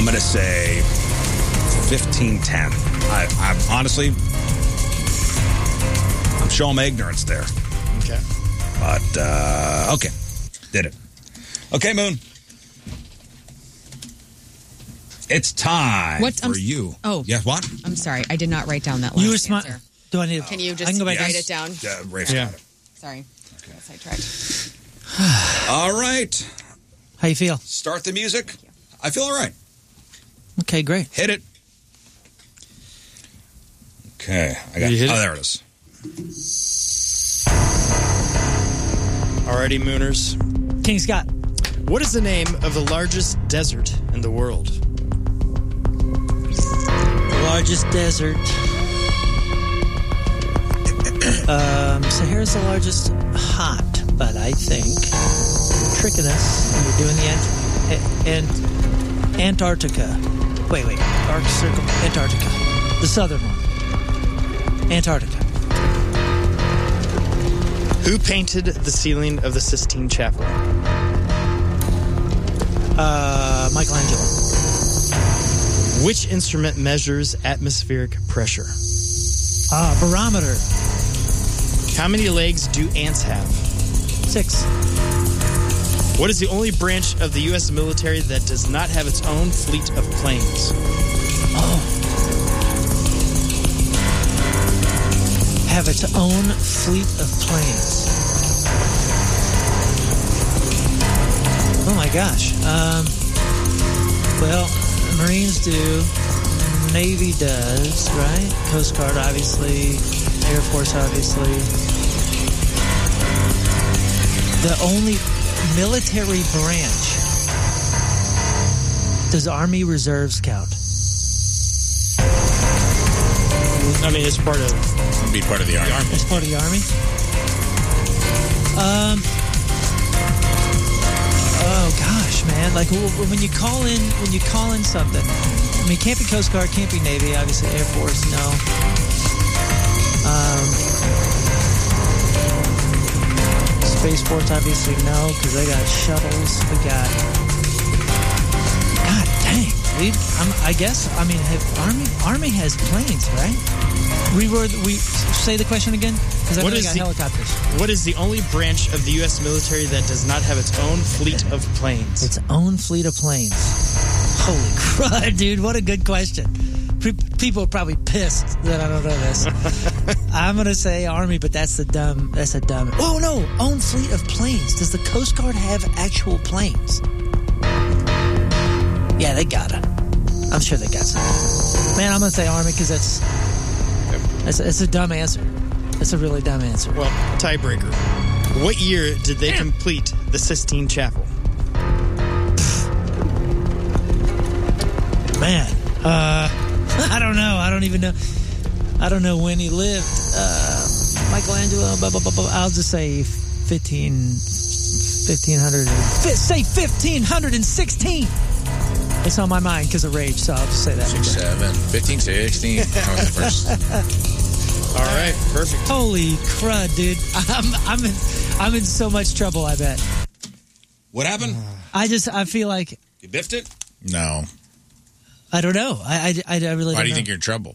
I'm going to say 1510. I'm honestly, I'm showing my ignorance there. Okay. But, okay. Did it. Okay, Moon. It's time for you. Oh. Yeah, what? I'm sorry. I did not write down that last You were smart. answer. Do I need to? Can you just I can go back write it down? Rafe's got it. Sorry. Okay. Sidetracked. All right. How you feel? Start the music. I feel all right. Okay, great. Hit it. Okay. There it is. Alrighty, Mooners. King Scott. What is the name of the largest desert in the world? The largest desert. Sahara's the largest hot, but I think you're tricking us. You're doing the Antarctica. Wait. Arctic Circle. Antarctica. The southern one. Antarctica. Who painted the ceiling of the Sistine Chapel? Michelangelo. Which instrument measures atmospheric pressure? Barometer. How many legs do ants have? 6. What is the only branch of the U.S. military that does not have its own fleet of planes? Have its own fleet of planes. Oh my gosh. Well, Marines do. Navy does, right? Coast Guard, obviously. Air Force, obviously. The only military branch. Does Army Reserves count? I mean, it's part of... Be part of the Army. It's part of the Army? Oh gosh, man! Like when you call in something, I mean, can't be Coast Guard, can't be Navy, obviously Air Force, no. Space Force, obviously no, because they got shuttles. We got. God dang, dude! I guess Army has planes, right? We say the question again because I know they got helicopters. What is the only branch of the U.S. military that does not have its own fleet of planes? Its own fleet of planes. Holy crud, dude! What a good question. People are probably pissed that I don't know this. I'm gonna say Army, but that's a dumb. Oh no! Own fleet of planes. Does the Coast Guard have actual planes? Yeah, they got it. I'm sure they got some. Man, I'm gonna say Army because that's a dumb answer. That's a really dumb answer. Well, tiebreaker. What year did they complete the Sistine Chapel? Man, I don't know. I don't even know. I don't know when he lived. Michelangelo, blah, blah, blah, blah. I'll just say 1500. Say 1516. It's on my mind because of rage, so I'll just say that. 6, 7, 15, 16. That was the first. All right, perfect. Holy crud, dude! I'm in so much trouble. I bet. What happened? I feel like you biffed it. No, I don't know. I really. Why do you think you're in trouble?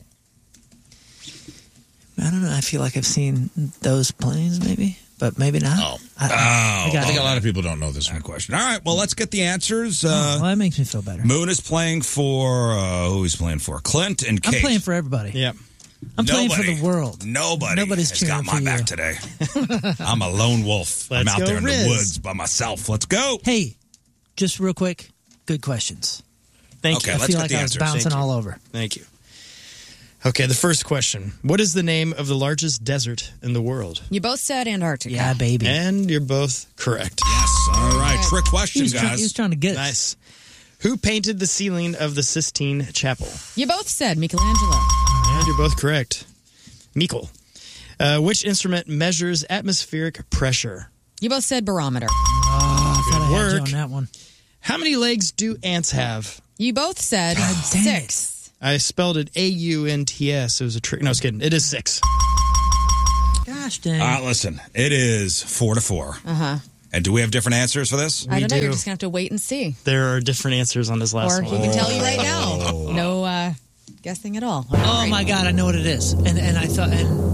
I don't know. I feel like I've seen those planes, maybe, but maybe not. Oh, I think a lot of people don't know this question. All right, well, let's get the answers. Well, that makes me feel better. Moon is playing for who he's playing for? Clint and Kate. I'm playing for everybody. Yeah. I'm playing for the world. Nobody's cheering got my for back you. today. I'm a lone wolf. Let's I'm out go, there in Riz. the woods by myself. Let's go. Hey, just real quick, good questions. Thank you. I feel like I was bouncing all over. Thank you. Okay, the first question. What is the name of the largest desert in the world? You both said Antarctica. Yeah, baby. And you're both correct. Yes. All right. Trick question, He was trying to get it. Nice. Who painted the ceiling of the Sistine Chapel? You both said Michelangelo. And you're both correct. Mikkel. Which instrument measures atmospheric pressure? You both said barometer. I thought I had you work. on that one. How many legs do ants have? You both said dang 6. I spelled it A-U-N-T-S. It was a trick. No, I was kidding. It is 6. Gosh dang. Listen, it is 4-4. Uh-huh. And do we have different answers for this? I don't know. do. You're just going to have to wait and see. There are different answers on this last Or one. he can tell you right now. No guessing at all. Oh my God, I know what it is. And I thought,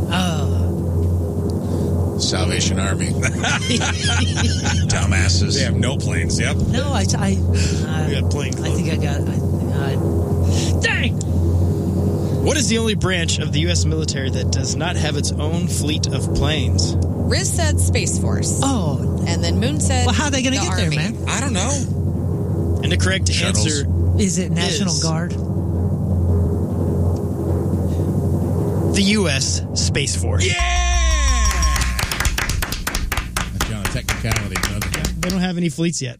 Salvation Army. Dumbasses. They have no planes. Yep. no, We got plain I think I got. Dang! What is the only branch of the U.S. military that does not have its own fleet of planes? Riz said Space Force. Oh, And then Moon said well, how are they going to the get there, Army. man? I don't know. And the correct Shuttles. answer Is it National Is. Guard? the U.S. Space Force. Yeah! That's on a technicality. They don't have any fleets yet.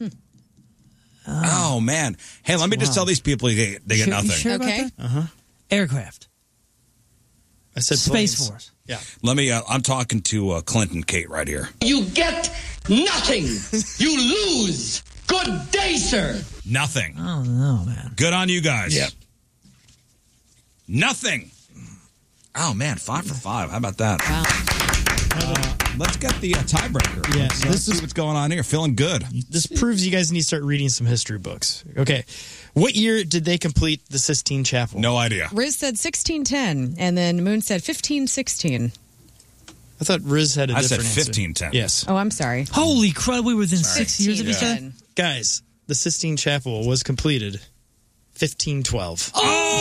Oh, man. Hey, let me just tell these people they get Sure- nothing. You sure about Okay. that? Aircraft. I said Space planes. Force. Yeah. Let me, I'm talking to Clinton Kate right here. You get nothing. You lose. Good day, sir. Nothing. Oh no, man. Good on you guys. Yep. Nothing. Oh, man. 5 for 5. How about that? Wow. Let's get the tiebreaker. Yeah, Let's see what's going on here. Feeling good. This proves you guys need to start reading some history books. Okay. What year did they complete the Sistine Chapel? No idea. Riz said 1610, and then Moon said 1516. I thought Riz had a I said different answer. 1510. Yes. Oh, I'm sorry. Holy crud! We were within 6 years of each other. 1610. Guys, the Sistine Chapel was completed 1512.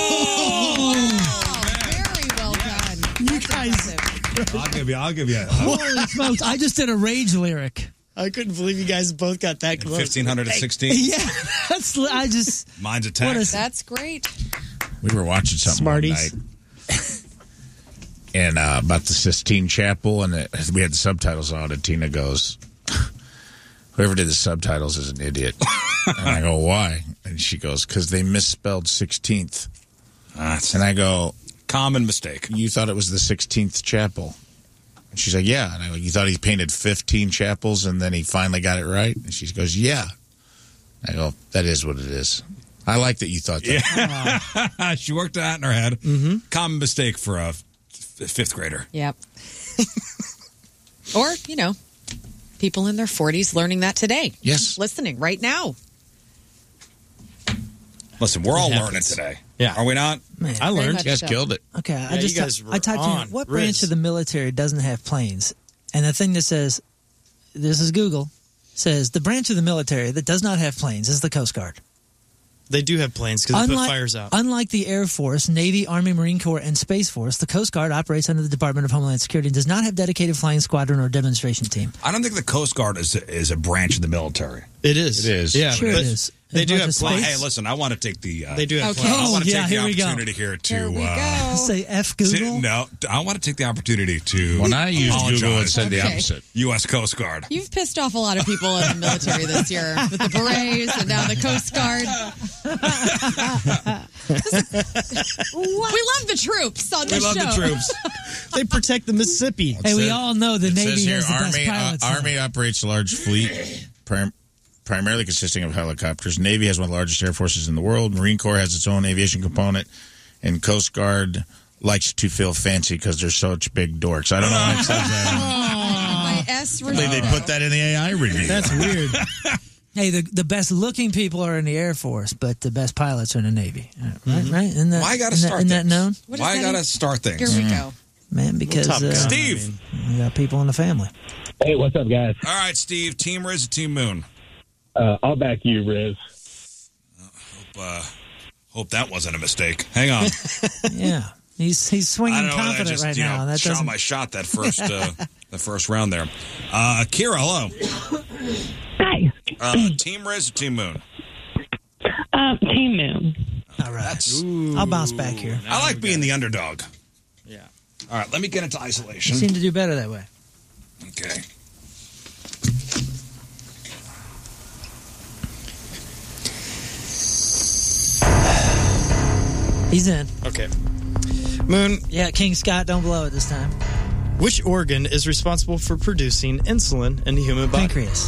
Very well done. You guys- I'll give you. Holy smokes! I just did a Rage lyric. I couldn't believe you guys both got that close. 1516. Yeah, that's. I just. Mine's a What text. a- That's great. We were watching something Smarties. one night. And about the Sistine Chapel, and we had the subtitles on, and Tina goes, whoever did the subtitles is an idiot. And I go, why? And she goes, because they misspelled 16th. That's And I go, common mistake. you thought it was the 16th chapel? And she's like, yeah. And I go, you thought he painted 15 chapels and then he finally got it right? And she goes, yeah. I go, that is what it is. I like that you thought that. Yeah. She worked that in her head. Mm-hmm. Common mistake for a fifth grader. Yep. Or, people in their 40s learning that today. Yes. Listening right now. Listen, we're all It learning happens. today. Yeah. Are we not? Man. I learned. much. You guys killed it. Okay, Yeah, I just you guys were I typed on. in what Riz. branch of the military doesn't have planes, and the thing that says, this is Google, says the branch of the military that does not have planes is the Coast Guard. They do have planes because they put fires out. Unlike the Air Force, Navy, Army, Marine Corps, and Space Force, the Coast Guard operates under the Department of Homeland Security and does not have dedicated flying squadron or demonstration team. I don't think the Coast Guard is a branch of the military. It is. It is. Yeah. Sure but it is. They As do much have as planes. space. Hey, listen, I want to take the. They do have Okay. planes. I want to Oh, yeah, take here the we go. opportunity here to. Here we go. Say F Google. No, I want to take the opportunity to. When I used Google, it apologize said the Okay. opposite. U.S. Coast Guard. You've pissed off a lot of people in the military this year with the berets and now the Coast Guard. We love the troops on We this love show. the troops. They protect the Mississippi. Hey, we Says- all know the It Navy says here, has the best Army, pilots. Army operates a large fleet, primarily consisting of helicopters. Navy has one of the largest air forces in the world. Marine Corps has its own aviation component. And Coast Guard likes to feel fancy because they're such big dorks. I don't know why it says that. My S I think they put that in the AI review. That's weird. Hey, the best looking people are in the Air Force, but the best pilots are in the Navy. Right? Right? Isn't that, Why I got to isn't start that, isn't that things? known? What Why is I that? got to start things? Here we go. Man, because Top Gun. Steve. we got people in the family. Hey, what's up, guys? All right, Steve. Team Riz or Team Moon? I'll back you, Riz. Hope that wasn't a mistake. Hang on. Yeah. He's I swinging don't know. I confident just right now. That shot doesn't. my shot that first the first round there. Kira, hello. Hi. Team Riz or Team Moon? Team Moon. All right. I'll bounce back here. I like being the underdog. Yeah. All right, let me get into You isolation. seem to do better that way. Okay. He's in. Okay. Moon, Yeah, King Scott, don't blow it this time. which organ is responsible for producing insulin in the human body? Pancreas.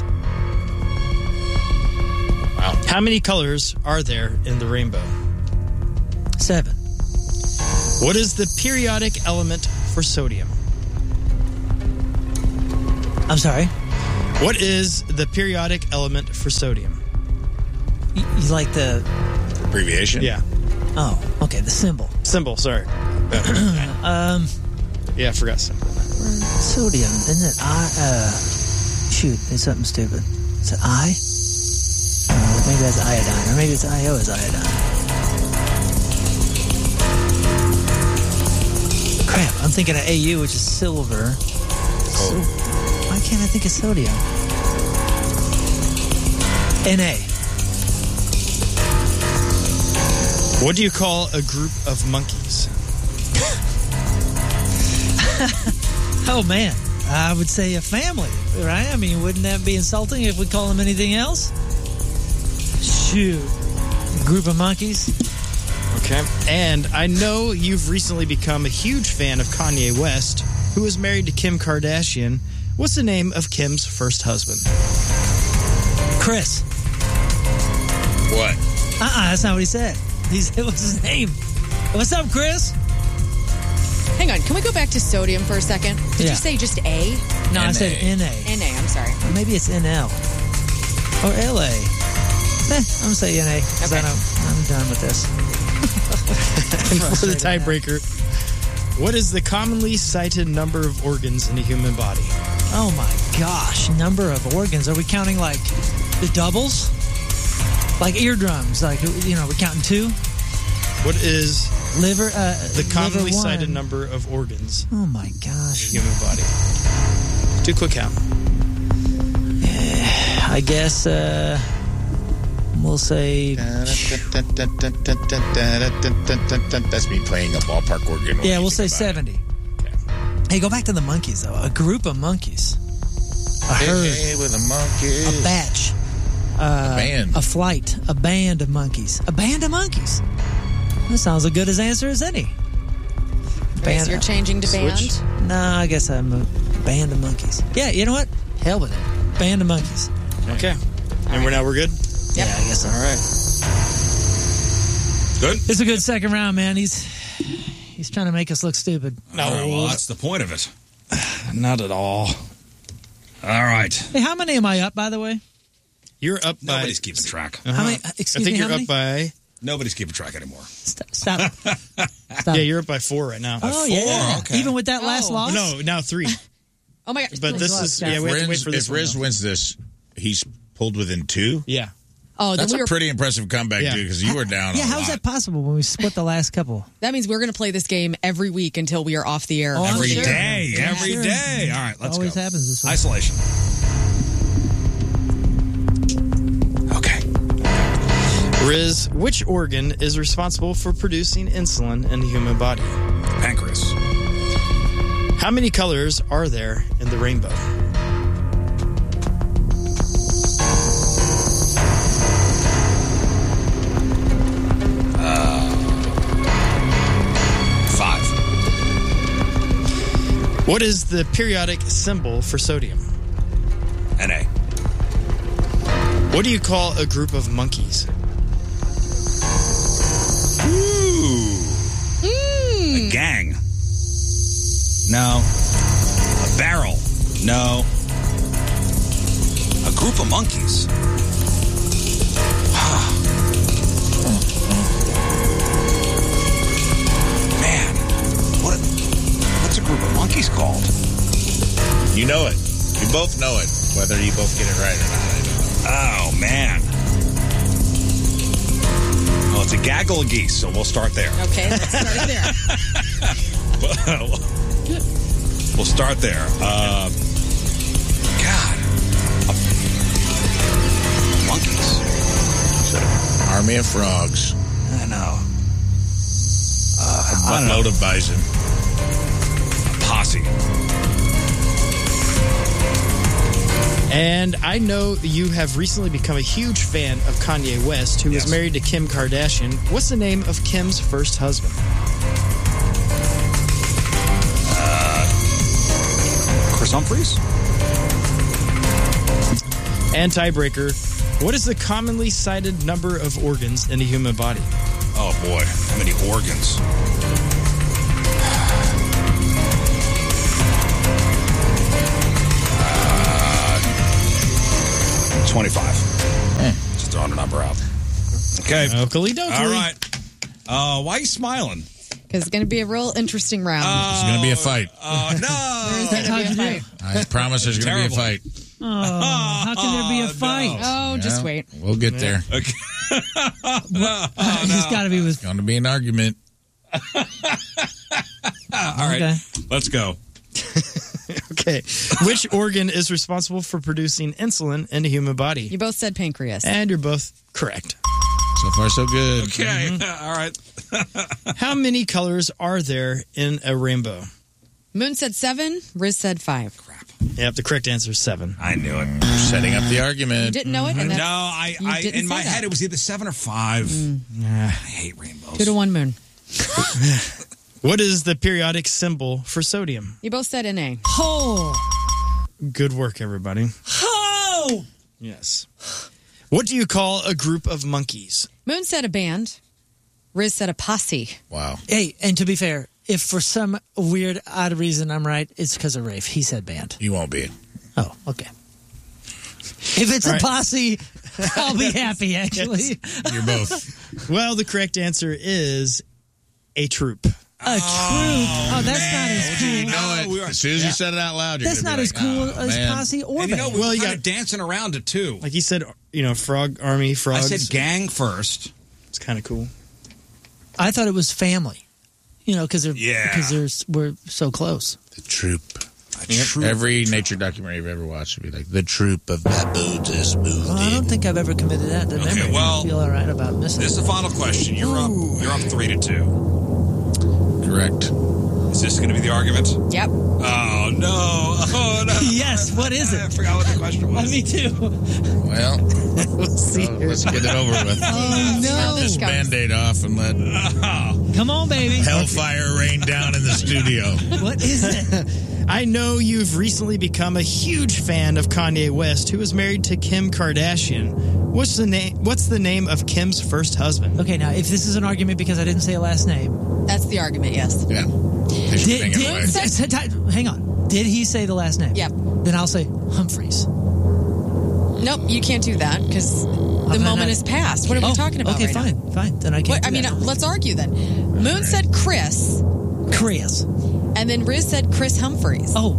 How many colors are there in the rainbow? 7. What is the periodic element for sodium? I'm sorry. What is the periodic element for sodium? You like the Abbreviation? Yeah. Oh, okay, the symbol. Symbol, sorry. Yeah, I forgot symbol. Sodium, isn't it? Shoot, it's something stupid. Is it I? Maybe that's iodine, or maybe it's IO as iodine. Crap, I'm thinking of AU, which is silver. So, why can't I think of sodium? Na. What do you call a group of monkeys? Oh, man. I would say a family, right? I mean, wouldn't that be insulting if we call them anything else? Shoot. A group of monkeys? Okay. And I know you've recently become a huge fan of Kanye West, who is married to Kim Kardashian. What's the name of Kim's first husband? Chris. What? That's not what he said. What's his name? What's up, Chris? Hang on, can we go back to sodium for a second? Did you say just A? No, I said NA. NA, I'm sorry. Or maybe it's NL. Or LA. I'm going to say NA, because Okay. I'm done with this. And for the tiebreaker, what is the commonly cited number of organs in a human body? Oh, my gosh. Number of organs. Are we counting, like, the doubles? Like eardrums. Like, we're counting 2? What is Liver, the commonly liver cited 1. number of organs Oh, my in gosh. a human body? Do a quick count. I guess, we'll say... That's me playing a ballpark organ. Yeah, we'll say 70. Hey, go back to the monkeys, though. A group of monkeys. A herd. Hey, with a monkey. A batch. A band. A flight. A band of monkeys. A band of monkeys. That sounds as good as answer as any. Okay, so you're changing to band? Switch. No, I guess I'm a band of monkeys. Yeah, you know what? Hell with it. Band of monkeys. Okay. And we're good? Yep. Yeah, I guess so. All right. Good? It's a good second round, man. He's trying to make us look stupid. No. Well, that's the point of it. Not at all. All right. Hey, how many am I up, by the way? You're up by... Nobody's keeping track. How many? I Excuse think me, you're how up many? by... Nobody's keeping track anymore. Stop. Yeah, you're up by 4 right now. Oh, yeah. Okay. Even with that last loss? No, now 3. Oh, my gosh. But this is... Yeah, we have to wait for this If one. Riz wins this, he's pulled within 2. Yeah. Oh, then That's we a were, pretty impressive comeback, Yeah. dude, because you were down Yeah, a how's lot. that possible when we split the last couple? that means we're going to play this game every week until we are off the air. Oh, I'm Every sure. day. I'm Every sure. day. All right, let's Always go. happens this way. Isolation. Okay. Riz, which organ is responsible for producing insulin in the human body? Pancreas. How many colors are there in the rainbow? Five. What is the periodic symbol for sodium? NA. What do you call a group of monkeys? Ooh. A gang. No. A barrel. No. A group of monkeys. Man, what's a group of monkeys called? You know it. You both know it. Whether you both get it right or not, I don't know. Oh, man. Well, it's a gaggle of geese, so we'll start there. Okay, let's start there. We'll start there. God. Monkeys. Army of frogs. I know. A buttload of bison. Posse. And I know you have recently become a huge fan of Kanye West, who Yes. is married to Kim Kardashian. What's the name of Kim's first husband? Chris Humphries? And tiebreaker, what is the commonly cited number of organs in the human body? Oh, boy. How many organs? 25. Just throwing a number out. Okay. Oakley dokley. All right. Why are you smiling? Because it's going to be a real interesting round. It's going to be a fight. There's going to be a fight. I promise there's going to be a fight. Oh, how can there be a fight? Oh, just wait. We'll get there. Okay. It's got to be with. It's going to be an argument. All right. Okay. Let's go. Okay. Which organ is responsible for producing insulin in the human body? You both said pancreas. And you're both correct. So far, so good. Okay. All right. How many colors are there in a rainbow? Moon said 7. Riz said 5. Crap. Yep, the correct answer is 7. I knew it. You're setting up the argument. You didn't know it? And No, that's- you I didn't in my say that. head it was either 7 or 5. I hate rainbows. 2 to 1 moon. What is the periodic symbol for sodium? You both said Na. Oh, Good work, everybody. oh. Yes. What do you call a group of monkeys? Moon said a band. Riz said a posse. Wow. Hey, and to be fair, if for some weird, odd reason I'm right, it's because of Rafe. He said band. You won't be. Oh, okay. If it's a posse, I'll be happy, actually. You're both. Well, the correct answer is a troop. A troop. Oh, that's not as cool. You know it. As soon as you said it out loud, you're That's gonna not be as like, cool "Oh, as man." posse or And you know, band. we Well, were you kind of got- dancing around it too. Like you said, frog army, frogs. I said gang first. It's kind of cool. I thought it was family. Because Yeah. we're so close. The troop. Troop. Every nature documentary you've ever watched would be like, the troop of baboons is moved Well, I don't in. think I've ever committed that to Okay, memory. well, I feel all right about missing This is the final question. You're up. You're up 3-2. Correct. Is this going to be the argument? Yep. Oh no! Oh no! Yes, what is I it? forgot what the question was. Me too. Well, We'll see. let's get it over with. Oh, no. This Band-Aid off and let Come on, baby. hellfire rain down in the studio. What is it? I know you've recently become a huge fan of Kanye West, who is married to Kim Kardashian. What's the name of Kim's first husband? Okay, now, if this is an argument because I didn't say a last name. That's the argument, yes. Yeah. Hang on. Did he say the last name? Yep. Then I'll say Humphreys. Nope, you can't do that because the moment is past. What are we talking about Okay, right now? fine. Then I can't do that. Let's argue then. Moon said Chris, Chris. and then Riz said Chris Humphreys. Oh,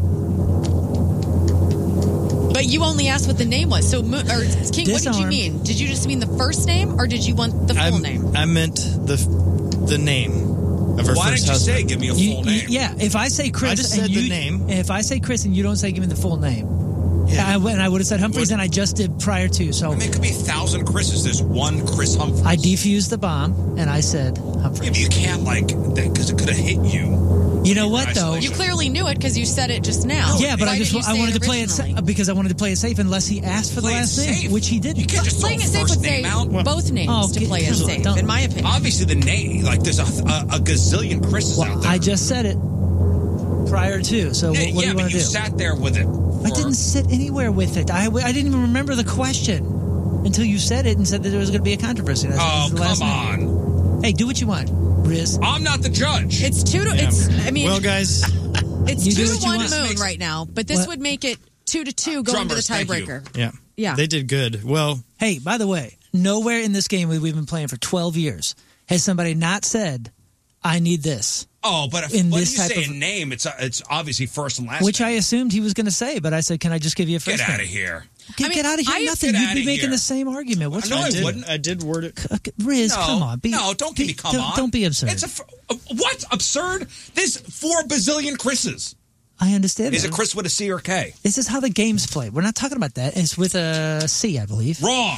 But you only asked what the name was. So, King, what did you Disarmed. mean? Did you just mean the first name, or did you want the full name? I meant the name of her Why first didn't you husband. say give me a full name? Yeah, if I say Chris, I just and said the you, name. If I say Chris and you don't say give me the full name, I would have said Humphreys, and I just did prior to. So I mean, it could be 1,000 Chris's. There's one Chris Humphries. I defused the bomb, and I said Yeah, Humphreys. but you can't because it could have hit you. You know what, though? You clearly knew it because you said it just now. Yeah, but Why I did you say wanted to play it originally? because I wanted to play it safe unless he asked for the Play it last name, safe. which he didn't. You can't just throw Playing it safe first would say name out. both names to play it come on, safe, don't- in my opinion. Obviously, the name, like there's a gazillion Chris's out there. I just said it prior to. So what do you but want to you do? sat there with it. I didn't sit anywhere with it. I didn't even remember the question until you said it and said that there was going to be a controversy. That's Oh, the last come name. on. Hey, do what you want, Riz. I'm not the judge. It's 2 to. It's. I mean, Well, guys, it's You 2 do to what you 1 want. moon right now, but this What? would make it 2 to 2 going to the Drummers, thank you. tiebreaker. yeah. Yeah. They did good. Well, Hey, by the way, nowhere in this game we've been playing for 12 years has somebody not said, I need this. Oh, but in when this you type say of- a name, it's obviously first and last Which I name. assumed he was going to say, but I said, can I just give you a first Get name? out of here. Get, I mean, get out of here. I- Nothing. Get You'd outta be making here. the same argument. What's No, wrong? I wouldn't. I did word it. Riz, No, come on. don't give me come on. Don't be absurd. It's what? Absurd? There's 4 bazillion Chris's. I understand. Is that. it Chris with a C or K? This is how the game's played. We're not talking about that. It's with a C, I believe. Wrong.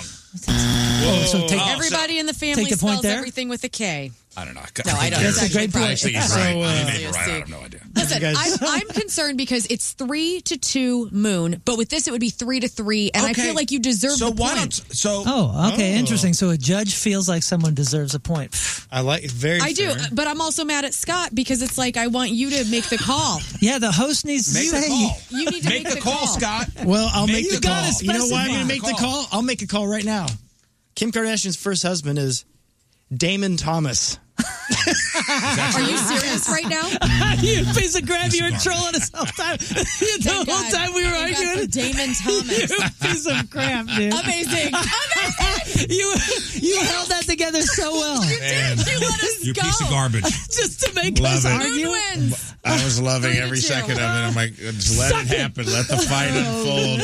So take, Everybody in the family Take the point spells there? everything with a K. I don't know. No, I don't. That's It's a great actually probably- point. I think he's So, right. He may be Obviously. right. I have no idea. Listen, You guys- I'm concerned because it's 3 to 2 moon, but with this it would be 3 to 3, and I Okay. feel like you deserve So the why point. don't? So Oh, okay, Oh. interesting. So a judge feels like someone deserves a point. I like it very I do, fair. but I'm also mad at Scott because it's like I want you to make the call. Yeah, the host needs to make say. the call. You need to make the the call, call. Scott. Well, I'll Make make the the call. call. You know why I'm going to make the Specify. call? I'll make a call right now. Kim Kardashian's first husband is Damon Thomas. Are you serious right now? You piece of crap! You were trolling us all the time. The whole time we were arguing. Damon Thomas. You piece of crap, dude. Amazing. You held that together so well. You did. You let us You go. piece of garbage. Just to make Love us it. argue. Moon wins. I was loving 3-2. every second of it. I'm like, just let it happen. Let the fight unfold.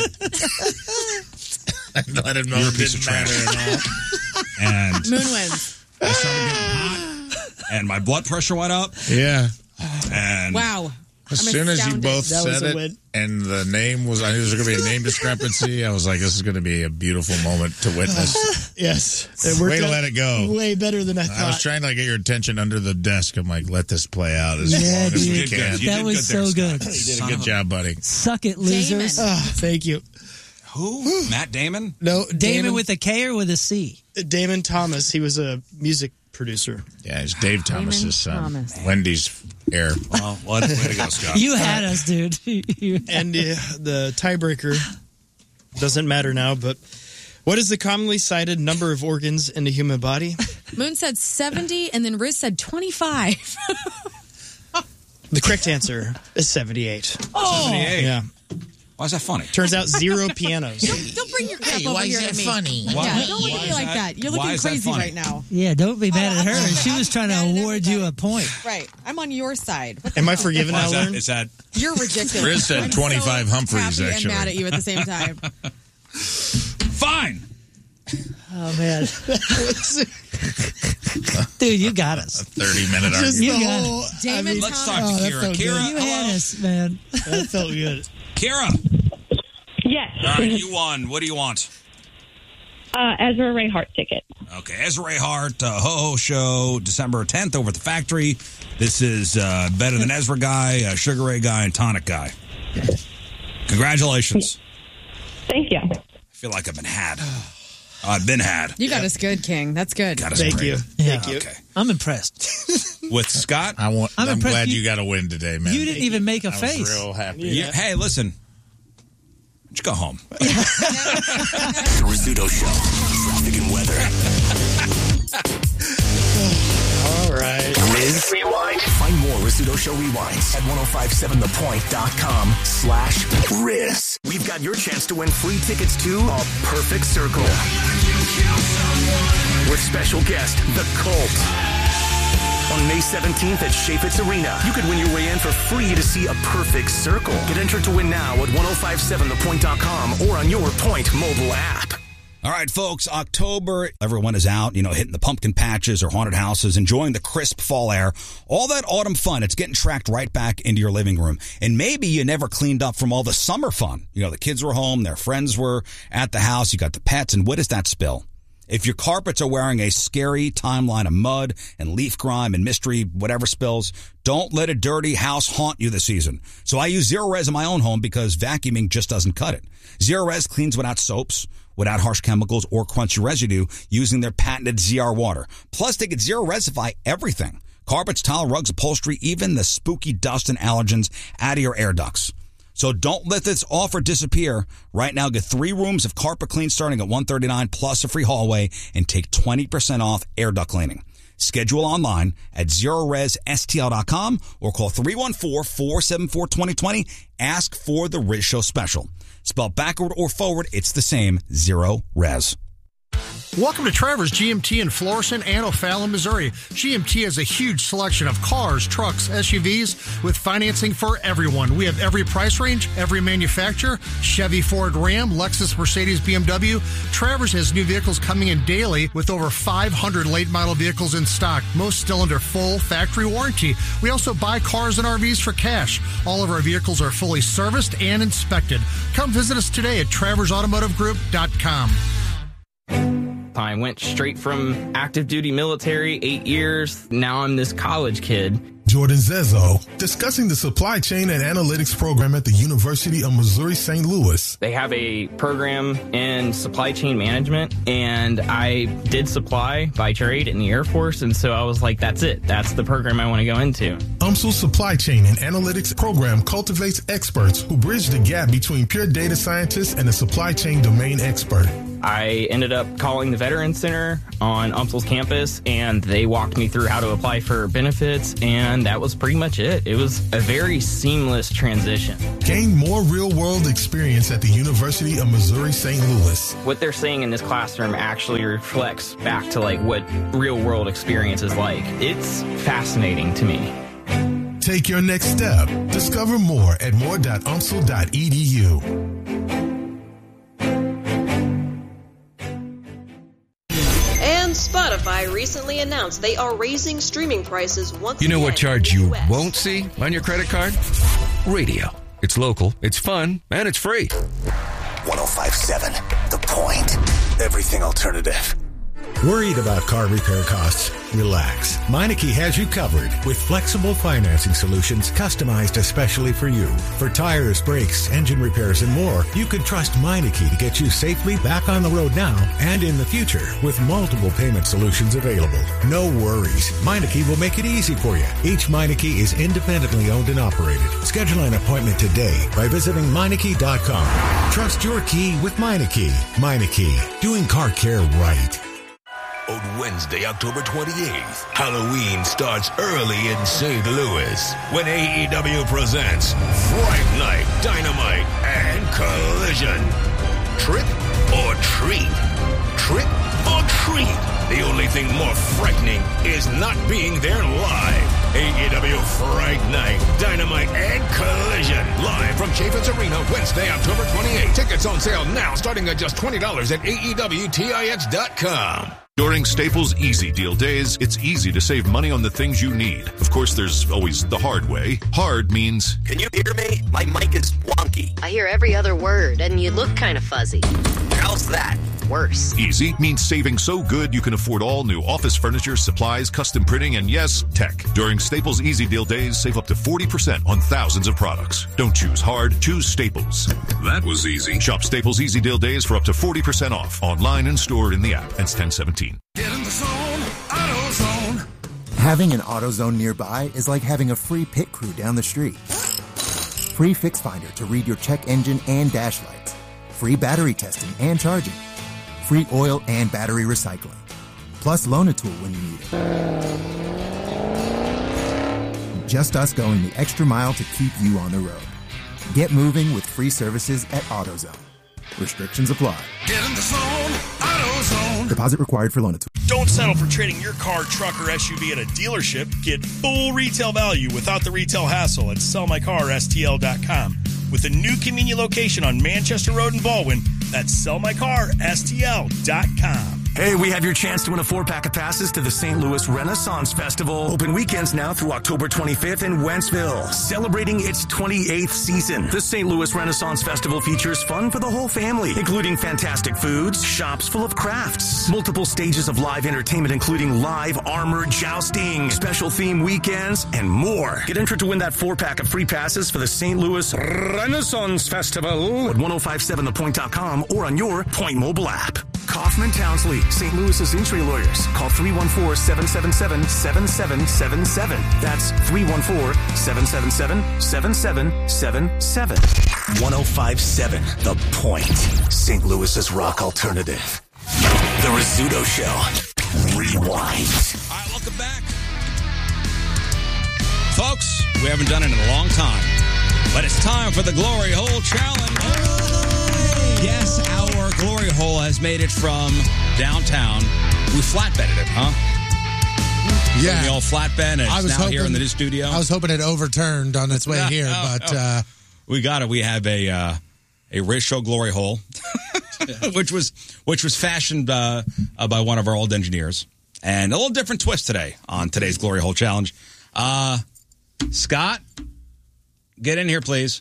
Let it know You're a it piece of didn't matter trash. at all. And Moon wins. I started getting hot, and my blood pressure went up. Yeah. And Wow. As I'm soon as you astounded. both That was said a it, win. and the name was, I knew there was going to be a name discrepancy. I was like, this is going to be a beautiful moment to witness. Yes. It worked Way to out let it go. Way better than I I thought. was trying to get your attention under the desk. I'm like, let this play out as Yeah, long as we dude. can. You That did was good there, so Scott. good. You did a good job, buddy. Suck it, losers. Damon. Thank you. who? Matt Damon? No, Damon with a K or with a C? Damon Thomas. He was a music producer. Yeah, it's Dave Thomas's son. Thomas. Wendy's heir. Well, way to go, Scott. You had us, dude. And the tiebreaker doesn't matter now, but what is the commonly cited number of organs in the human body? Moon said 70, and then Riz said 25. The correct answer is 78. Oh, 78. Yeah. Why is that funny? Turns out 0 pianos. Don't bring your crap over why here is to that me. funny? Why- Yeah, don't look why at me is like that. You're why looking is that crazy funny? right now. Yeah, don't be mad at her. I'm She was trying to mad at award you a everybody. point. Right. I'm on your side. What the Am I hell? forgiven Why now, is that? Learn? Is that You're ridiculous. Riz said I'm 25 so Humphreys, happy actually. and mad at you at the same time. fine? Oh, man. Dude, you got us. 30-minute Just argument. You the got whole, Damon Let's Thomas. talk Oh, to that Kira. felt Kira, good. You had hello. us, man. that felt good. Kira. Yes. All right, you won. What do you want? Ezra Ray Hart ticket. Okay, Ezra Ray Hart, Ho-Ho Show, December 10th over at the Factory. This is Better Than Ezra guy, Sugar Ray guy, and Tonic guy. Congratulations. Thank you. I feel like I've been had. I've been had. You got us good, King. That's good. Got us Thank great. you. Yeah. Thank you. Okay. I'm impressed. With Scott? I'm impressed glad you- you got a win today, man. You didn't even make a I was face. real happy. Yeah. Hey, listen. Just go home. The Rizzuto Show. Traffic and weather. All right. Riz Rewind. Find more Rizzuto Show rewinds at 1057thepoint.com/Riz. We've got your chance to win free tickets to A Perfect Circle with special guest, The Cult. On May 17th at Chaifetz Arena, you could win your way in for free to see A Perfect Circle. Get entered to win now at 1057thepoint.com or on your Point mobile app. All right, folks, October, everyone is out, hitting the pumpkin patches or haunted houses, enjoying the crisp fall air. All that autumn fun, it's getting tracked right back into your living room. And maybe you never cleaned up from all the summer fun. The kids were home, their friends were at the house, you got the pets, and what is that spill? If your carpets are wearing a scary timeline of mud and leaf grime and mystery whatever spills, don't let a dirty house haunt you this season. So I use Zero Res in my own home because vacuuming just doesn't cut it. Zero Res cleans without soaps, without harsh chemicals or crunchy residue using their patented ZR water. Plus, they can Zero Resify everything. Carpets, tile, rugs, upholstery, even the spooky dust and allergens out of your air ducts. So don't let this offer disappear. Right now, get 3 rooms of carpet clean starting at $139 plus a free hallway and take 20% off air duct cleaning. Schedule online at ZeroResSTL.com or call 314-474-2020. Ask for the Riz Show special. Spelled backward or forward, it's the same, Zero Res. Welcome to Travers GMT in Florissant and O'Fallon, Missouri. GMT has a huge selection of cars, trucks, SUVs with financing for everyone. We have every price range, every manufacturer, Chevy, Ford, Ram, Lexus, Mercedes, BMW. Travers has new vehicles coming in daily with over 500 late model vehicles in stock, most still under full factory warranty. We also buy cars and RVs for cash. All of our vehicles are fully serviced and inspected. Come visit us today at TraversAutomotiveGroup.com. I went straight from active duty military, 8 years. Now I'm this college kid. Jordan Zezo, discussing the supply chain and analytics program at the University of Missouri St. Louis. They have a program in supply chain management, and I did supply by trade in the Air Force, and so I was like, that's it. That's the program I want to go into. UMSL's supply chain and analytics program cultivates experts who bridge the gap between pure data scientists and a supply chain domain expert. I ended up calling the Veterans Center on UMSL's campus, and they walked me through how to apply for benefits, and that was pretty much it. It was a very seamless transition. Gain more real-world experience at the University of Missouri St. Louis. What they're saying in this classroom actually reflects back to like what real-world experience is like. It's fascinating to me. Take your next step. Discover more at more.umsl.edu. And Spotify recently announced they are raising streaming prices once again. You know what charge you US. won't see on your credit card? Radio. It's local, it's fun, and it's free. 105.7 The Point. Everything alternative. Worried about car repair costs? Relax. Meineke has you covered with flexible financing solutions customized especially for you. For tires, brakes, engine repairs, and more, you can trust Meineke to get you safely back on the road now and in the future with multiple payment solutions available. No worries. Meineke will make it easy for you. Each Meineke is independently owned and operated. Schedule an appointment today by visiting Meineke.com. Trust your key with Meineke. Meineke, doing car care right. On Wednesday, October 28th, Halloween starts early in St. Louis when AEW presents Fright Night, Dynamite, and Collision. Trick or treat? Trick or treat? The only thing more frightening is not being there live. AEW Fright Night, Dynamite, and Collision. Live from Chaffetz Arena, Wednesday, October 28th. Tickets on sale now, starting at just $20 at AEWTIX.com. During Staples Easy Deal Days, it's easy to save money on the things you need. Of course, there's always the hard way. Hard means... Can you hear me? My mic is wonky. I hear every other word, and you look kind of fuzzy. How's that? Worse. Easy means saving so good you can afford all new office furniture, supplies, custom printing, and yes, tech. During Staples Easy Deal Days, save up to 40% on thousands of products. Don't choose hard, choose Staples. That was easy. Shop Staples Easy Deal Days for up to 40% off. Online and stored in the app. Ends 10/17. Get in the zone, AutoZone. Having an AutoZone nearby is like having a free pit crew down the street. Free Fix Finder to read your check engine and dash lights. Free battery testing and charging. Free oil and battery recycling. Plus loan a tool when you need it. Just us going the extra mile to keep you on the road. Get moving with free services at AutoZone. Restrictions apply. Get in the zone, AutoZone. Deposit required for loan a tool. Don't settle for trading your car, truck, or SUV at a dealership. Get full retail value without the retail hassle at sellmycarstl.com. With a new convenient location on Manchester Road in Baldwin, that's sellmycarstl.com. Hey, we have your chance to win a 4-pack of passes to the St. Louis Renaissance Festival. Open weekends now through October 25th in Wentzville. Celebrating its 28th season. The St. Louis Renaissance Festival features fun for the whole family, including fantastic foods, shops full of crafts, multiple stages of live entertainment, including live armored jousting, special theme weekends, and more. Get entered to win that 4-pack of free passes for the St. Louis Renaissance Festival at 1057thepoint.com or on your Point mobile app. Kaufman Townsley, St. Louis's injury lawyers. Call 314-777-7777. That's 314-777-7777. 105.7 The Point. St. Louis's rock alternative. The Rizzuto Show. Rewind. All right, welcome back. Folks, we haven't done it in a long time, but it's time for the Glory Hole Challenge. Yes, our Glory Hole has made it from downtown. We flatbedded it, huh? Yeah. We all flatbed, and it's now here in the new studio. I was hoping it overturned on its way here, but... we got it. We have a ratio Glory Hole, which was fashioned by one of our old engineers. And a little different twist today on today's Glory Hole Challenge. Scott, get in here, please.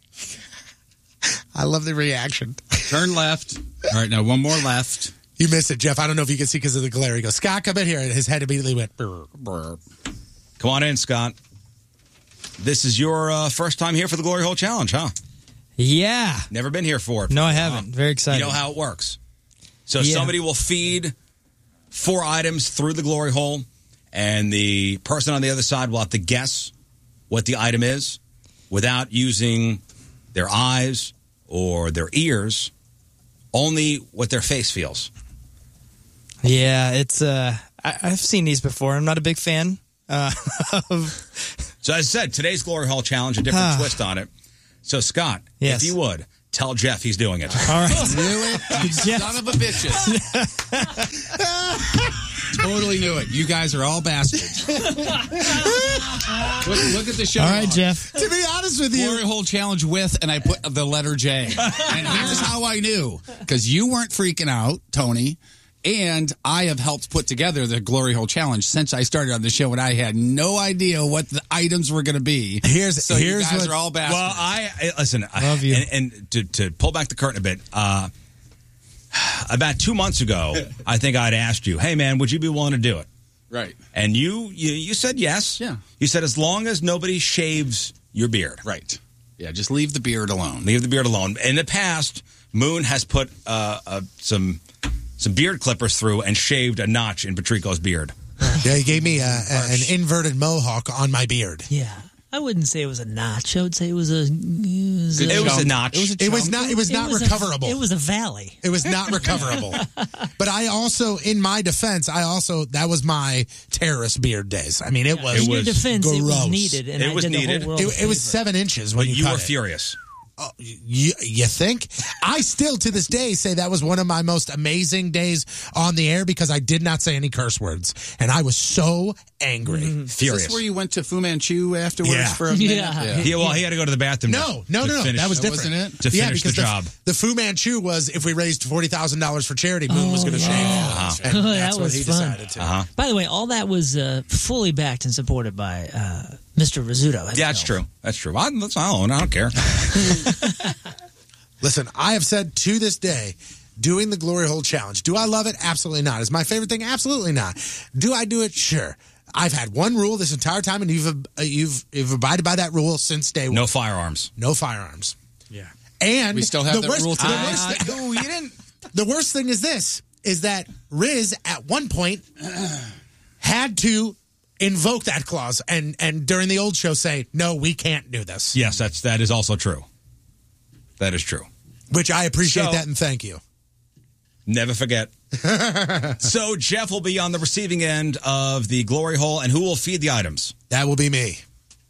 I love the reaction. Turn left. All right, now one more left. You missed it, Jeff. I don't know if you can see because of the glare. He goes, Scott, come in here. And his head immediately went, brr, brr. Come on in, Scott. This is your first time here for the Glory Hole Challenge, huh? Yeah. Never been here for it. No, I haven't. Very excited. You know how it works. So somebody will feed 4 items through the Glory Hole, and the person on the other side will have to guess what the item is without using their eyes or their ears. only what their face feels. Yeah, it's. I've seen these before. I'm not a big fan of. So as I said, today's Glory Hole Challenge, a different twist on it. So Scott, Yes. if you would, tell Jeff he's doing it. All right. Knew it. You son of a bitches. Totally knew it. You guys are all bastards. Look at the show. All right, Jeff. To be honest with you. Glory Hole Challenge with, and I put the letter J. And here's how I knew. Because you weren't freaking out, Tony. And I have helped put together the Glory Hole Challenge since I started on the show, and I had no idea what the items were going to be. Here's you guys are all bastards. Well, listen. Love you. And to pull back the curtain a bit, about 2 months ago, I think I'd asked you, "Hey, man, would you be willing to do it?" Right. And you said yes. Yeah. You said as long as nobody shaves your beard. Right. Yeah, just leave the beard alone. Leave the beard alone. In the past, Moon has put some beard clippers through and shaved a notch in Patrico's beard. Yeah, he gave me an inverted mohawk on my beard. Yeah. I wouldn't say it was a notch. I would say it was a. It was a notch. It was not recoverable. It was a valley. It was not recoverable. But I also, in my defense, that was my terrorist beard days. I mean, it was. In your defense, gross. it was needed, and It was I did needed. The whole world It was 7 inches when But you you cut were it. furious. Oh, you think? I still, to this day, say that was one of my most amazing days on the air because I did not say any curse words. And I was so angry. Is this where you went to Fu Manchu afterwards Yeah. for a minute? Well, he had to go to the bathroom. No. to finish- That was That different. wasn't it? To finish the because job. The Fu Manchu was if we raised $40,000 for charity, Moon was going to shave. And That that's what was he fun. decided to. By the way, all that was fully backed and supported by Mr. Rizzuto. Yeah, that's true. That's true. I don't care. Listen, I have said to this day, doing the Glory Hole Challenge, do I love it? Absolutely not. Is my favorite thing? Absolutely not. Do I do it? Sure. I've had one rule this entire time, and you've abided by that rule since day one. No firearms. No firearms. Yeah. And We still have that rule today. You didn't. The worst thing is this, is that Riz at one point had to invoke that clause and during the old show say, no, we can't do this. Yes, that is also true. That is true. Which I appreciate So- that and thank you. Never forget. So Jeff will be on the receiving end of the Glory Hole, and who will feed the items? That will be me.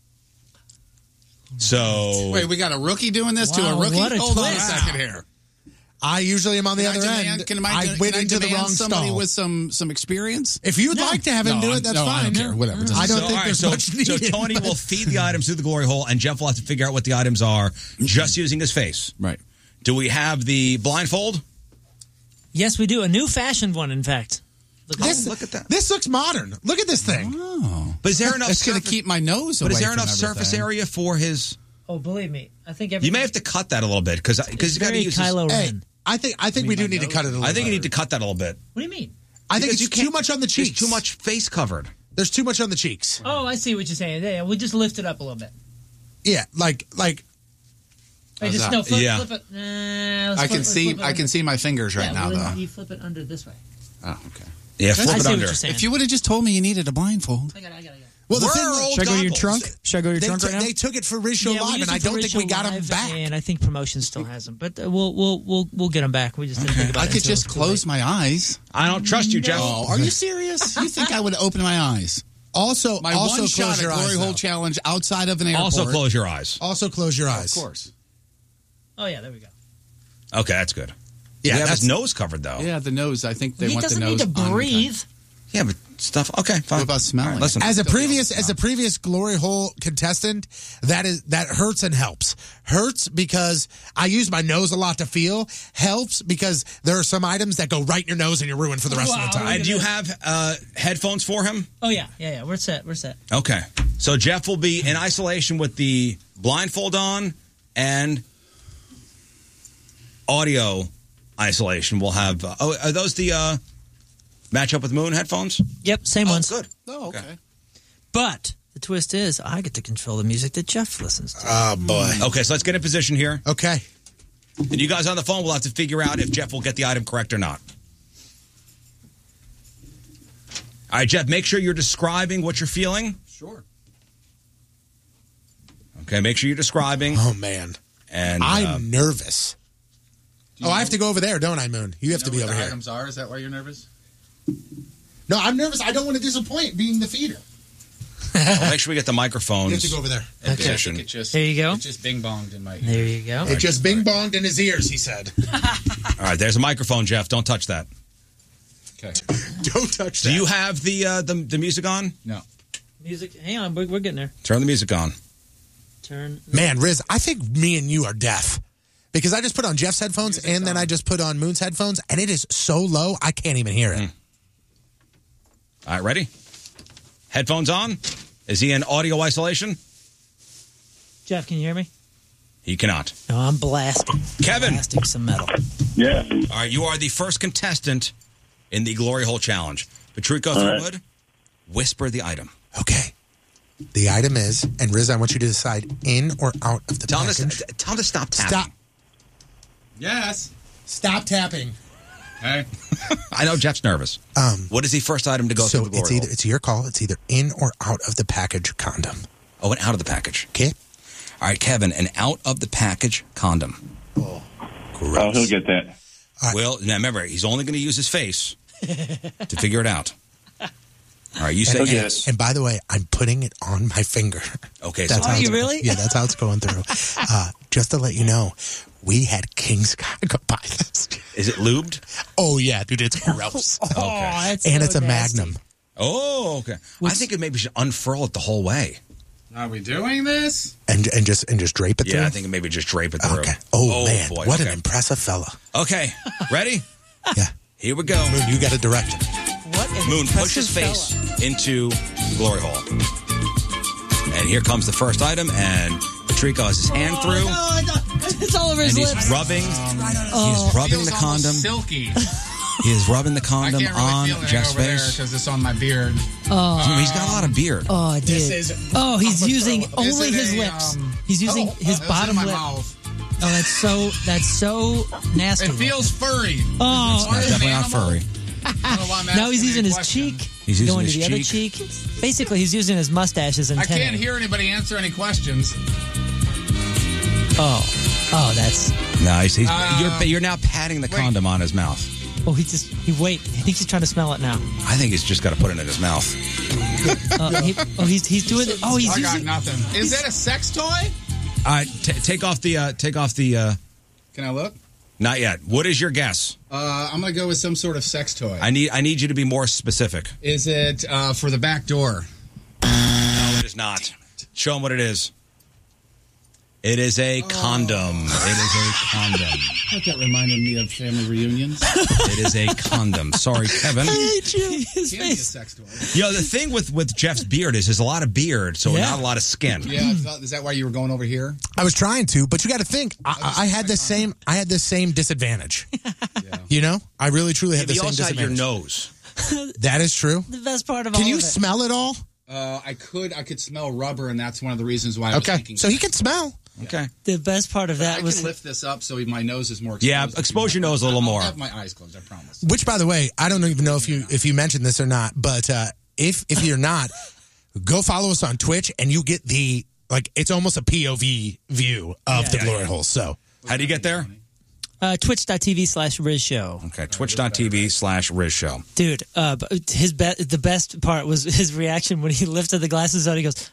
So Wait, we got a rookie doing this to Wow, a rookie? what a Hold on a twist. second here. I usually am on the other end. Can I went into the wrong somebody stall. with some experience? If you'd like to have him do it, that's I fine. don't care. Whatever. I don't So, think all there's right, much so needed. Tony will feed the items through the Glory Hole, and Jeff will have to figure out what the items are just using his face. Right. Do we have the blindfold? Yes, we do. A new fashioned one, in fact. Look at that. This looks modern. Look at this thing. Oh. But is there enough? That's going to keep my nose away But is there from enough surface everything. area for his? Oh, believe me. I think You may have to cut that a little bit because you got to use. Kylo Hey, Ren. I think we do need to cut it a little I think you bit. need to cut that a little bit. What do you mean? I think Because you it's too much on the There's cheeks. too much face covered. There's too much on the cheeks. Oh, I see what you're saying. Yeah, we'll just lift it up a little bit. Yeah, like Wait, just that? no, flip, Yeah. flip it. Let's I flip- can let's see. flip it I under. can see my fingers right Yeah, now, well, then though. you flip it under this way. Oh, okay. Yeah, flip I it see what under. you're saying. If you would have just told me you needed a blindfold. I got it. well, the Where thing are was, old Should I go to your goggles? trunk? Should I go to your trunk right now? they took it for Riz Show Yeah, we Live, used and I it for don't think we Racial got them Live, back. And I think promotion still has them, but we'll get them back. We just didn't think about I it could until just it was too close late. my eyes. I don't trust you, Jeff. Oh, are you serious? You think I would open my eyes? Also, My also one close shot at your Glory eyes. Hole though. Challenge outside of an airport. Also, close your eyes. Also, close your eyes. Of course. Oh yeah, there we go. Okay, that's good. Yeah, we have that's his nose covered though. Yeah, the nose. I think they He want the doesn't nose. need to on breathe. Yeah, but stuff. Okay, fine. What about smelling? All right, listen. As a Still be previous able to Glory Hole contestant, that hurts and helps. Hurts because I use my nose a lot to feel. Helps because there are some items that go right in your nose and you're ruined for the rest of the time. Do you have headphones for him? Oh yeah. We're set. Okay. So Jeff will be in isolation with the blindfold on and audio isolation. We'll have. Are those the match up with Moon headphones? Yep, same ones. Good. Oh, okay. But the twist is, I get to control the music that Jeff listens to. Oh boy. Okay, so let's get in position here. Okay. And you guys on the phone will have to figure out if Jeff will get the item correct or not. All right, Jeff, make sure you're describing what you're feeling. Sure. Okay, make sure you're describing. Oh man. And I'm nervous. Oh, I have to go over there, don't I, Moon? You have to be over here. Items are? Is that why you're nervous? No, I'm nervous. I don't want to disappoint being the feeder. Well, make sure we get the microphones. You have to go over there. in position. There you go. It just bing-bonged in my ear. There you go. It just bing-bonged in his ears, he said. All right, there's a microphone, Jeff. Don't touch that. Okay. Don't touch that. Do you have the music on? No. Music. Hang on, we're getting there. Turn the music on. Man, Riz, I think me and you are deaf. Because I just put on Jeff's headphones and then I just put on Moon's headphones, and it is so low, I can't even hear it. All right, ready? Headphones on? Is he in audio isolation? Jeff, can you hear me? He cannot. No, I'm blasting. Kevin. Blasting some metal. Yeah. All right, you are the first contestant in the Glory Hole Challenge. Patrico, if you would, whisper the item. Okay. The item is, and Riz, I want you to decide in or out of the package. Tell him to stop tapping. Stop. Yes. Stop tapping. Okay. I know Jeff's nervous. What is the first item to go through the Glory Hole? It's your call. It's either in or out of the package condom. Oh, an out of the package. Okay. All right, Kevin, an out of the package condom. Oh, Oh, he'll get that. Well, now remember, he's only going to use his face to figure it out. All right, you say yes. And by the way, I'm putting it on my finger. Okay, That's so how you it's- really? Yeah, that's how it's going through. Just to let you know, we had King Scott go buy this. Is it lubed? Oh, yeah, dude, it's gross. Okay. That's And so it's a nasty. Magnum. Oh, okay. I think it maybe should unfurl it the whole way. Are we doing this? And just drape it through? Yeah, I think maybe just drape it through. Okay. Oh, man, boy. what Okay. an impressive fella. Okay, ready? Yeah. Here we go. Moon, you got to direct it. What an Moon, push his impressive face into the Glory Hole. And here comes the first item, and Patrico has his hand through, Oh, no, it's all over his and lips. he's rubbing. Oh. He's rubbing Feels the almost condom. silky. He is rubbing the I condom can't really on feel anything Jeff's over there face. because it's on my beard. He's got a lot of beard. Oh, dude. This is- He's using Is only it his a, lips. He's using his it's bottom in my lip. mouth. Oh, that's so nasty. It feels furry. Oh. It's definitely not furry. Now he's using his cheek. He's using going his to the other cheek. cheek. Basically, he's using his mustache as I antenna. can't hear anybody answer any questions. Oh, that's. Nice. You're now patting the condom on his mouth. Oh, he thinks he's trying to smell it now. I think he's just got to put it in his mouth. He's doing it. Oh, he's I got using. nothing. Is it a sex toy? All right, take off the. Can I look? Not yet. What is your guess? I'm going to go with some sort of sex toy. I need you to be more specific. Is it for the back door? No, it is not. Show him what it is. It is a condom. It is a condom. That reminded me of family reunions. It is a condom. Sorry, Kevin. I hate you. His Can be a face. sex toy. You know, the thing with Jeff's beard is there's a lot of beard, so not a lot of skin. Yeah, is that why you were going over here? I was trying to, but you got to think. I had the same. I had the same disadvantage. You know, I really truly had the You same also had your disadvantage. nose. That is true. The best part of Can all you of it. smell it all? I could smell rubber, and that's one of the reasons why I was thinking. So he can smell. Okay. The best part of that I was can lift this up so my nose is more exposed. Yeah, expose your nose a little more. I have my eyes closed, I promise. Which, by the way, I don't even know if you mentioned this or not, but if you're not, go follow us on Twitch, and you get it's almost a POV view of the Glory Hole. So, how do you get there? Twitch.tv/Riz Show. Okay, twitch.tv/Riz Show. Dude, the best part was his reaction when he lifted the glasses out. He goes,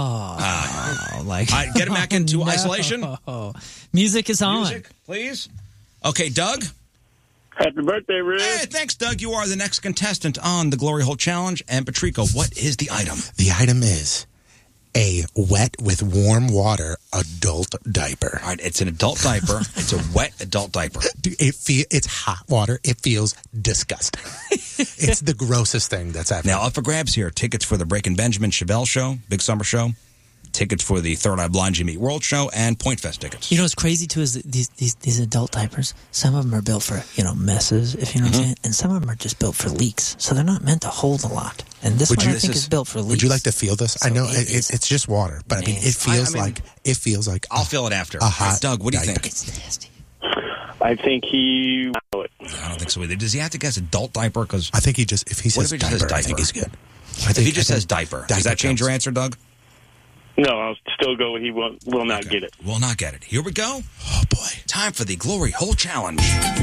Get him back into isolation. Music is on. Music, please. Okay, Doug. Happy birthday, Riz. Hey, thanks, Doug. You are the next contestant on the Glory Hole Challenge. And Patrico, what is the item? the item is a wet with warm water adult diaper. All right, it's an adult diaper. It's a wet adult diaper. Dude, it's hot water. It feels disgusting. It's the grossest thing that's ever. Now, up for grabs here. Tickets for the Breaking Benjamin Chevelle show, Big Summer Show. Tickets for the Third Eye Blind Jimmy Eat World show and Point Fest tickets. You know what's crazy too is that these adult diapers. Some of them are built for messes, if you know what I'm saying, and some of them are just built for leaks. So they're not meant to hold a lot. And this one I think is built for leaks. Would you like to feel this? I know it's just water, but I mean it feels like I'll feel it after. A hot Doug, what do you diaper. think? It's nasty. I think he. I don't think so either. Does he have to guess adult diaper? Because I think if he What says if he just says diaper, I think diaper? he's good. if he just says diaper, does that change your counts. answer, Doug? No, I'll still go. He will not get it. Will not get it. Here we go. Oh, boy. Time for the Glory Hole Challenge.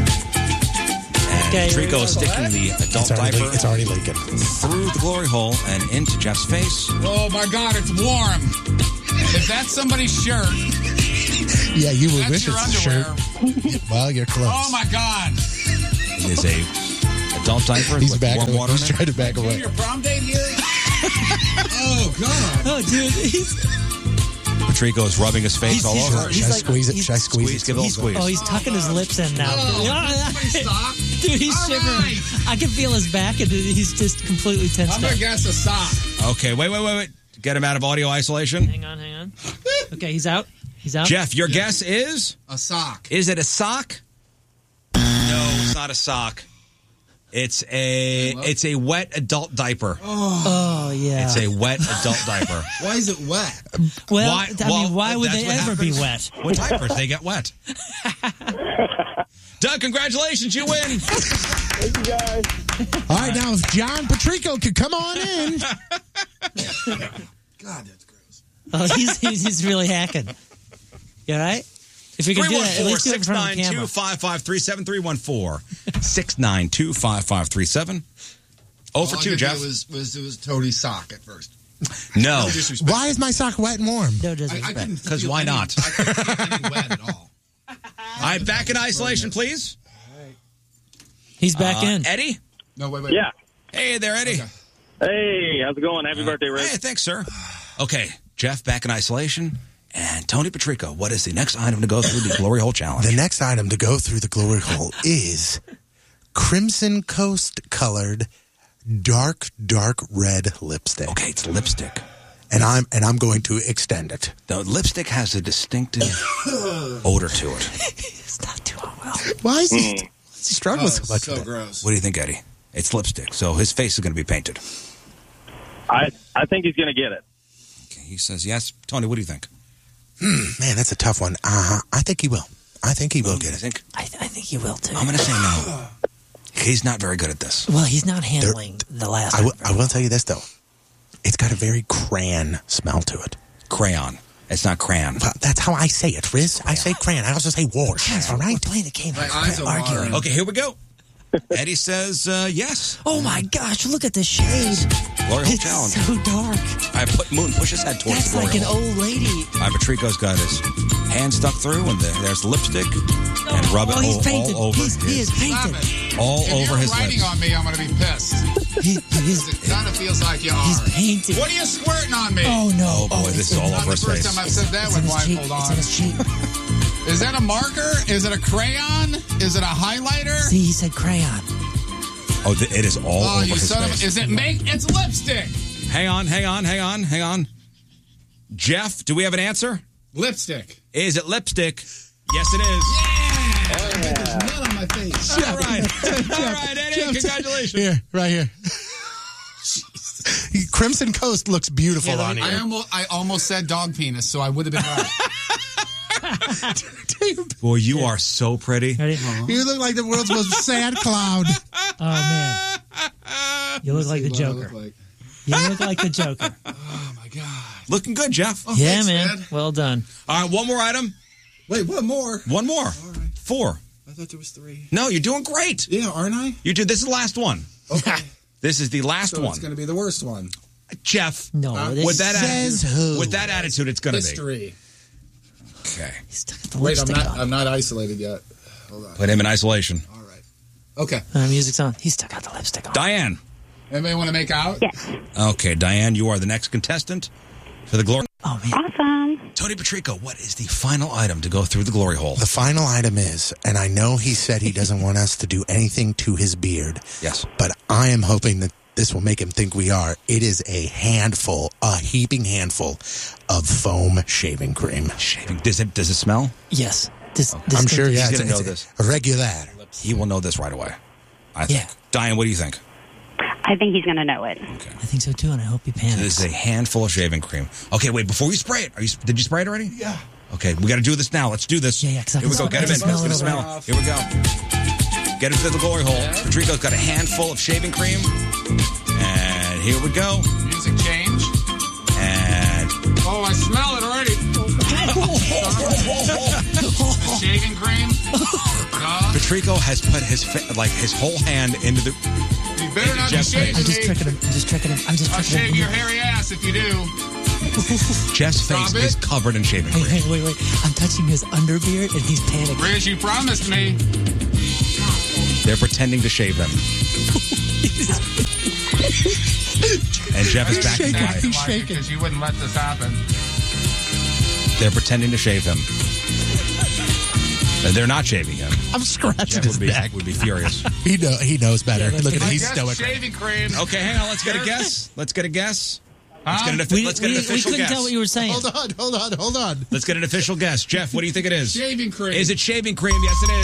And Trico is sticking the adult diaper. It's already leaking. Through the glory hole and into Jeff's face. Oh, my God, it's warm. If that's somebody's shirt. Yeah, you would That's wish your it's a underwear. shirt. Well, you're close. Oh, my God. It is a adult diaper He's with back warm away. water He's in it. trying to back away. Your prom date here? Oh, God. Oh, dude, he's Patrico is rubbing his face all over. Should I squeeze it? Should I squeeze it? Give it a little squeeze. Oh, he's tucking his lips in now. Stop. Dude, he's shivering. I can feel his back, and he's just completely tensed I'm going up. to guess a sock. Okay, wait. Get him out of audio isolation. Hang on. Okay, he's out. Jeff, your guess is? A sock. Is it a sock? No, it's not a sock. It's a wet adult diaper. Oh, yeah. It's a wet adult diper. Why is it wet? Well, why would that's they what ever be happens wet? with diapers? They get wet. Doug, congratulations. You win. Thank you, guys. All right, now if John Patrico could come on in. God, that's gross. Oh, he's really hacking. You all right? If you can do that, at least do it in front of the camera. 314-692-5537. 314-692-5537. Oh, for 2, Jeff. It was Toadie's sock at first. No. Why is my sock wet and warm? No disrespect. Because why not? I couldn't feel any wet at all. All right, back in isolation, please. He's back in. Eddie? No, wait. Yeah. Hey there, Eddie. Okay. Hey, how's it going? Happy birthday, Rick. Hey, thanks, sir. Okay, Jeff back in isolation. And Tony Patrico, what is the next item to go through the Glory Hole Challenge? The next item to go through the glory hole is Crimson Coast colored dark red lipstick. Okay, it's lipstick. And I'm going to extend it. The lipstick has a distinctive odor to it. It's not doing well. Why is he struggling so much? So with it? gross. What do you think, Eddie? It's lipstick, so his face is going to be painted. I think he's going to get it. Okay, he says yes. Tony, what do you think? Man, that's a tough one. I think he will. I think he will get it. I think he will, too. I'm going to say no. He's not very good at this. Well, he's not handling the last I will tell you this, though. It's got a very crayon smell to it. Crayon. It's not crayon. Well, that's how I say it, Riz. I say crayon. I also say wash. All right? Playing the game. My eyes are arguing. Okay, here we go. Eddie says yes. Oh, my gosh. Look at the shade. Glory Hole It's Challenge. so dark. I put Moon, push his head towards That's the glory like an hole. old lady. Patrico's got his hand stuck through, and there's lipstick, and rub it he's painted. all over He is painted. all If over you're his writing lips. on me, I'm going to be pissed. It kind of feels like you are. He's painted. What are you squirting on me? Oh, no. Oh, boy, this is all Not over the his first face. time I've said that with blindfold It's on. in his cheek. Is that a marker? Is it a crayon? Is it a highlighter? See, he said crayon. Oh, it is all over you his son of face. a... Is it make? It's lipstick. Hang on. Jeff, do we have an answer? Lipstick. Is it lipstick? Yes, it is. Yeah. There's none on my face. All right, Eddie, congratulations. Here, right here. Crimson Coast looks beautiful on you. I almost said dog penis, so I would have been right. Boy, you are so pretty. Ready? You look like the world's most sad cloud. Oh, man. You look like the Joker. You look like the Joker. Oh, my God. Looking good, Jeff. Oh, Yeah, thanks, man. Well done. All right, one more item. Wait, one more? One more. All right. 4. I thought there was 3. No, you're doing great. Yeah, aren't I? You do. This is the last one. Okay. This is the last So one. it's going to be the worst one. Jeff. No, this With that says who? With that attitude, it's going to be. History. Okay. He's stuck at the Wait, lipstick on. I'm not isolated yet. Hold on. Put him in isolation. All right. Okay. Music's on. He's stuck out the lipstick on. Diane. Anybody want to make out? Yes. Okay, Diane, you are the next contestant for the glory. Oh, man. Awesome. Tony Patrico, what is the final item to go through the glory hole? The final item is, and I know he said he doesn't want us to do anything to his beard. Yes. But I am hoping that this will make him think we are. It is a heaping handful of foam shaving cream. Shaving. Does it smell? Yes. I'm sure, yeah. He's going to know it's this. Regular. He will know this right away. I think. Yeah. Diane, what do you think? I think he's going to know it. I think so, too, and I hope he panics. This is a handful of shaving cream. Okay, wait, before you spray it, did you spray it already? Yeah. Okay, we got to do this now. Let's do this. Yeah, 'cause I Here we can go. Get him in. smell It's it going to over. smell. Here we go. Get him to the glory hole. Patrico's got a handful of shaving cream. And here we go. Music change. And Oh, I smell it already. Shaving cream. Patrico has put his whole hand into the. You better not be Jeff's shaving face. me. I'm just tricking him. I'll shave your hairy ass if you do. Jeff's face Stop it. is covered in shaving cream. Hey, wait. I'm touching his underbeard and he's panicking. Riz, you promised me. They're pretending to shave them. And Jeff is backing away. He's shaking because you wouldn't let this happen. They're pretending to shave him. And they're not shaving him. I'm scratching Jeff his neck. would be furious. He knows better. Yeah, Look at him. I He's guess stoic. shaving cream. Okay, hang on. Let's get a guess. Let's get an official We guess. couldn't tell what you were saying. Hold on. Let's get an official guess. Jeff, what do you think it is? Shaving cream. Is it shaving cream? Yes, it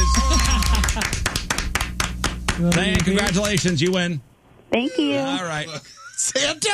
is. Diane, congratulations. You win. Thank you. All right. Santa?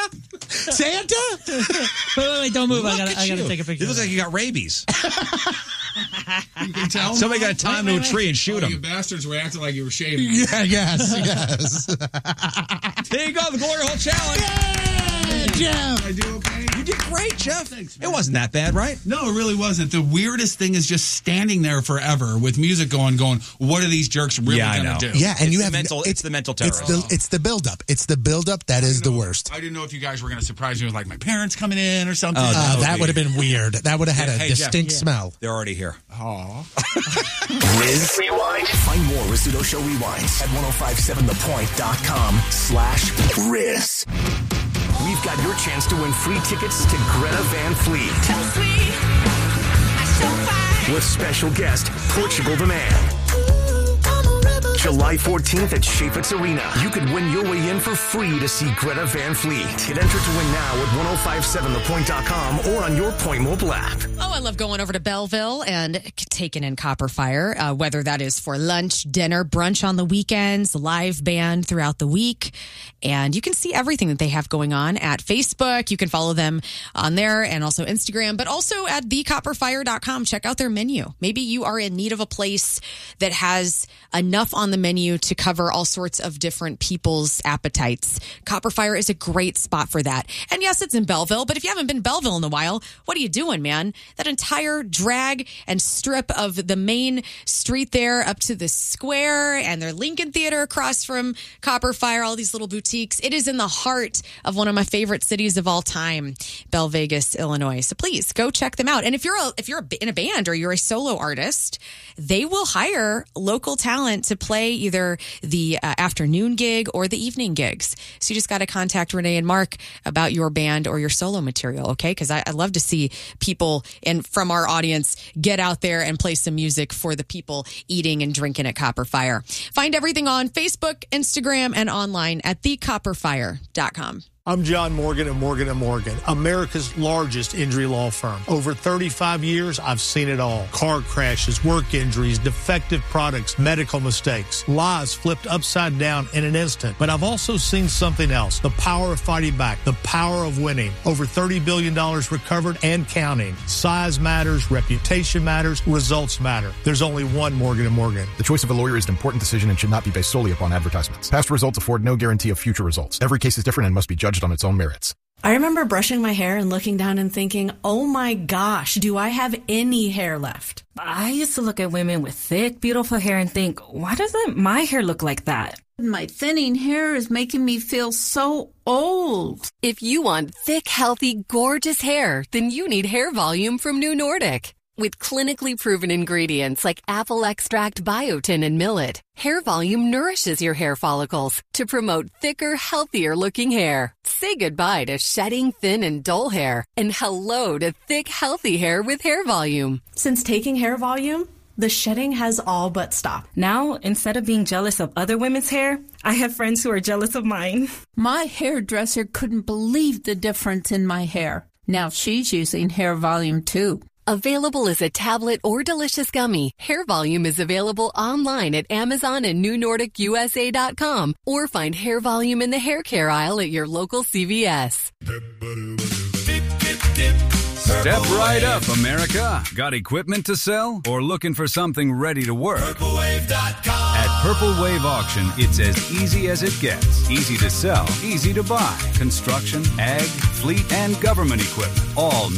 Wait, don't move. I Look at gotta you. take a picture. You look like you got rabies. You can tell. Somebody got to tie him to a tree and shoot You him. bastards were acting like you were shaving. Yeah, yes. There you go, the Glory Hole Challenge. Yay, Jeff. I do okay? You did great, Jeff. Thanks, it wasn't that bad, right? No, it really wasn't. The weirdest thing is just standing there forever with music going, what are these jerks really going to do? Yeah, and It's you the have mental. It's the mental terror. It's the buildup. It's the buildup that is the worst. I didn't know if you guys were going to surprise me with like my parents coming in or something. That would have been weird. That would have had a Hey, distinct Jeff. smell. They're already here. Aw. Riz Rewind. Find more Rizzuto Show Rewinds at 1057thepoint.com/Riz. We've got your chance to win free tickets to Greta Van Fleet. With special guest, Portugal the Man. July 14th at Chaifetz Arena. You could win your way in for free to see Greta Van Fleet. Get entered to win now at 1057thepoint.com or on your Point mobile app. Oh, I love going over to Belleville and taking in Copper Fire, whether that is for lunch, dinner, brunch on the weekends, live band throughout the week. And you can see everything that they have going on at Facebook. You can follow them on there and also Instagram, but also at thecopperfire.com. Check out their menu. Maybe you are in need of a place that has enough on the menu to cover all sorts of different people's appetites. Copper Fire is a great spot for that. And yes, it's in Belleville, but if you haven't been Belleville in a while, what are you doing, man? That entire drag and strip of the main street there up to the square and their Lincoln Theater across from Copper Fire, all these little boutiques. It is in the heart of one of my favorite cities of all time, Belle Vegas, Illinois. So please go check them out. And if you're in a band or you're a solo artist, they will hire local talent to play either the afternoon gig or the evening gigs. So you just got to contact Renee and Mark about your band or your solo material, okay? Because I love to see people from our audience get out there and play some music for the people eating and drinking at Copper Fire. Find everything on Facebook, Instagram, and online at thecopperfire.com. I'm John Morgan at Morgan & Morgan, America's largest injury law firm. Over 35 years, I've seen it all. Car crashes, work injuries, defective products, medical mistakes, lives flipped upside down in an instant. But I've also seen something else, the power of fighting back, the power of winning. Over $30 billion recovered and counting. Size matters, reputation matters, results matter. There's only one Morgan & Morgan. The choice of a lawyer is an important decision and should not be based solely upon advertisements. Past results afford no guarantee of future results. Every case is different and must be judged on its own merits. I remember brushing my hair and looking down and thinking, oh my gosh, do I have any hair left? I used to look at women with thick, beautiful hair and think, why doesn't my hair look like that? My thinning hair is making me feel so old. If you want thick, healthy, gorgeous hair, then you need Hair Volume from New Nordic. With clinically proven ingredients like apple extract, biotin, and millet, Hair Volume nourishes your hair follicles to promote thicker, healthier-looking hair. Say goodbye to shedding, thin, and dull hair, and hello to thick, healthy hair with Hair Volume. Since taking Hair Volume, the shedding has all but stopped. Now, instead of being jealous of other women's hair, I have friends who are jealous of mine. My hairdresser couldn't believe the difference in my hair. Now she's using Hair Volume too. Available as a tablet or delicious gummy, Hair Volume is available online at Amazon and NewNordicUSA.com, or find Hair Volume in the hair care aisle at your local CVS. Step right up, America. Got equipment to sell or looking for something ready to work? PurpleWave.com. At Purple Wave Auction, it's as easy as it gets. Easy to sell, easy to buy. Construction, ag, fleet, and government equipment. All